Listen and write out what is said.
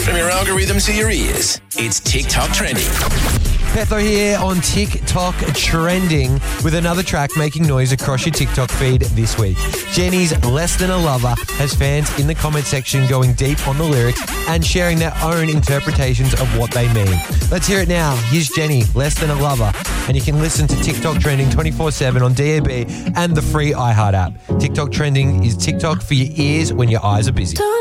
From your algorithm to your ears, it's TikTok Trending. Petho here on TikTok Trending with another track making noise across your TikTok feed this week. Jenny's Less Than a Lover has fans in the comment section going deep on the lyrics and sharing their own interpretations of what they mean. Let's hear it now. Here's Jenny, Less Than a Lover. And you can listen to TikTok Trending 24/7 on DAB and the free iHeart app. TikTok Trending is TikTok for your ears when your eyes are busy.